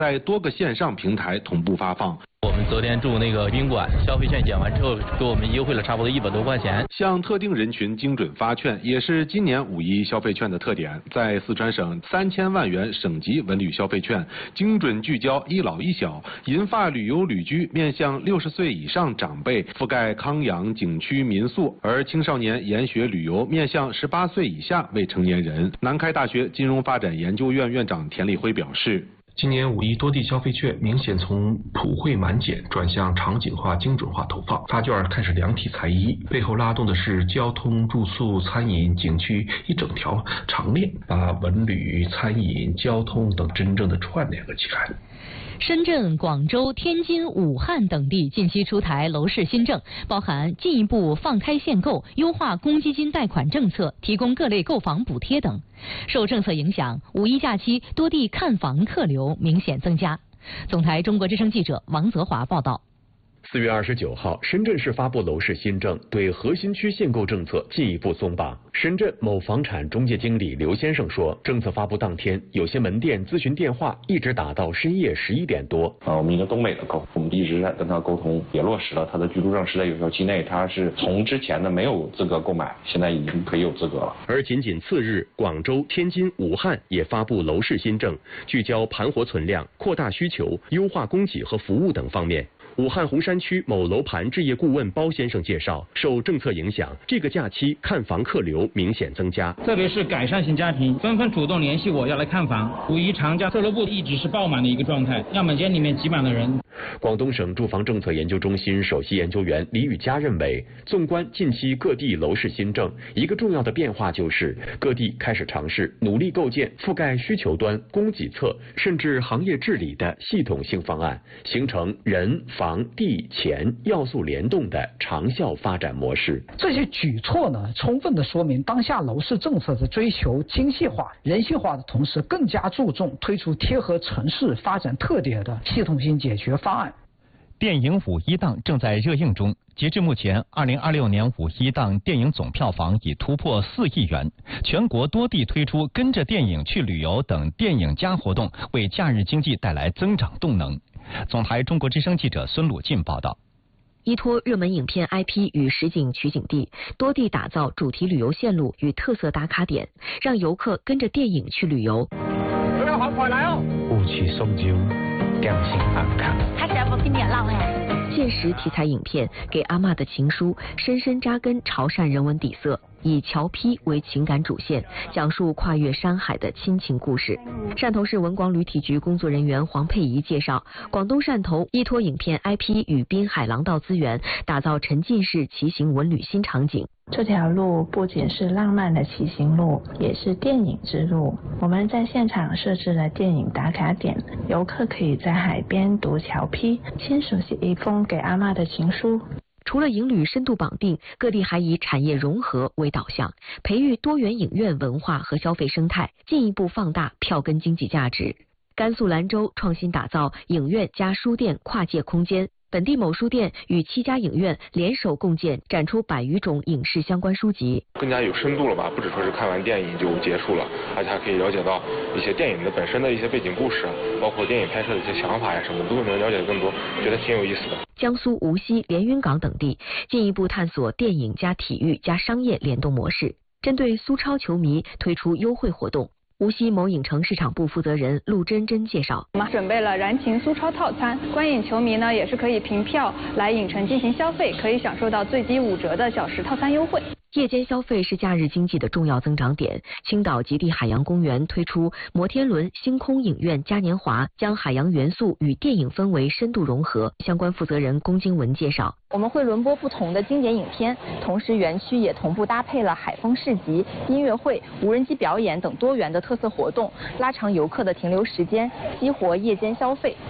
在多个线上平台同步发放。 我们昨天住那个宾馆，消费券减完之后，给我们优惠了差不多100多块钱。 向特定人群精准发券，也是今年5·1消费券的特点。在四川省，3000万元省级文旅消费券，精准聚焦一老一小，银发旅游旅居面向60岁以上长辈，覆盖康养、景区、民宿；而青少年研学旅游面向18岁以下未成年人。南开大学金融发展研究院院长田立辉表示。 今年5·1多地消费券明显从普惠满减转向场景化、精准化投放，发券开始量体裁衣，背后拉动的是交通、住宿、餐饮、景区一整条长链，把文旅、餐饮、交通等真正的串联了起来。 深圳、广州、天津、武汉等地近期出台楼市新政，包含进一步放开限购、优化公积金贷款政策、提供各类购房补贴等。受政策影响，5·1假期多地看房客流明显增加。总台中国之声记者王泽华报道。 4月29号，深圳市发布楼市新政，对核心区限购政策进一步松绑。深圳某房产中介经理刘先生说，政策发布当天，有些门店咨询电话一直打到深夜11点多。 我们一个东北的客户，我们一直在跟他沟通，也落实了他的居住证是在有效期内，他是从之前的没有资格购买，现在已经可以有资格了。 而仅次日，广州、天津、武汉也发布楼市新政，聚焦盘活存量、扩大需求、优化供给和服务等方面。武汉洪山区某楼盘置业顾问包先生介绍，受政策影响，这个假期看房客流明显增加， 特别是改善型家庭纷纷主动联系我要来看房。5·1长假，售楼部一直是爆满的一个状态，样本间里面挤满了人。 广东省住房政策研究中心首席研究员李宇佳认为，纵观近期各地楼市新政，一个重要的变化就是各地开始尝试努力构建覆盖需求端、供给侧甚至行业治理的系统性方案，形成人、房、地、钱要素联动的长效发展模式。 这些举措呢，充分的说明当下楼市政策的追求精细化、人性化的同时，更加注重推出贴合城市发展特点的系统性解决方案。 电影5·1档正在热映中，截至目前，2026年5·1档电影总票房已突破4亿元。全国多地推出跟着电影去旅游等电影加活动，为假日经济带来增长动能。总台中国之声记者孙鲁进报道。 依托热门影片 IP 与实景取景地，多地打造主题旅游线路与特色打卡点，让游客跟着电影去旅游。 佢有好快嚟哦！ 雾气松焦，亮星安康。 他是要跟你浪哎。 现实题材影片《给阿嬷的情书》深深扎根潮汕人文底色，以侨批为情感主线，讲述跨越山海的亲情故事。汕头市文广旅体局工作人员黄佩仪介绍，广东汕头依托影片 IP 与滨海廊道资源，打造沉浸式骑行文旅新场景。 这条路不仅是浪漫的骑行路，也是电影之路。我们在现场设置了电影打卡点，游客可以在海边读侨批，亲手写一封给阿嬷的情书。 除了营旅深度绑定，各地还以产业融合为导向，培育多元影院文化和消费生态，进一步放大票根经济价值。甘肃兰州创新打造影院加书店跨界空间，本地某书店与7家影院联手共建，展出100余种影视相关书籍， 更加有深度了吧？不只说是看完电影就结束了，而且还可以了解到一些电影的本身的一些背景故事，包括电影拍摄的一些想法呀什么，都能了解更多，觉得挺有意思的。 江苏无锡、连云港等地进一步探索电影加体育加商业联动模式，针对苏超球迷推出优惠活动。无锡某影城市场部负责人陆真真介绍， 我们准备了燃情苏超套餐，观影球迷呢也是可以凭票来影城进行消费，可以享受到最低5折的小时套餐优惠。 夜间消费是假日经济的重要增长点。青岛极地海洋公园推出摩天轮星空影院嘉年华，将海洋元素与电影氛围深度融合。相关负责人龚金文介绍， 我们会轮播不同的经典影片，同时园区也同步搭配了海风市集、音乐会、无人机表演等多元的特色活动，拉长游客的停留时间，激活夜间消费。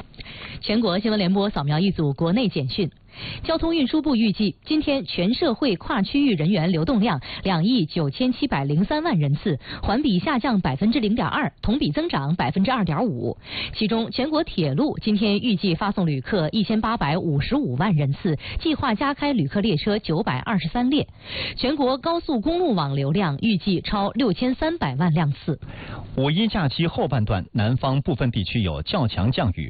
全国新闻联播扫描一组国内简讯。交通运输部预计，今天全社会跨区域人员流动量2亿9703万人次，环比下降0.2%，同比增长2.5%。其中，全国铁路今天预计发送旅客1855万人次，计划加开旅客列车923列。全国高速公路网流量预计超6300万辆次。 五一假期后半段，南方部分地区有较强降雨。